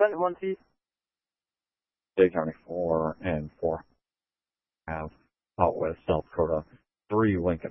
Send 1T. Dade County 4 and 4 have Southwest South Dakota 3 Lincoln.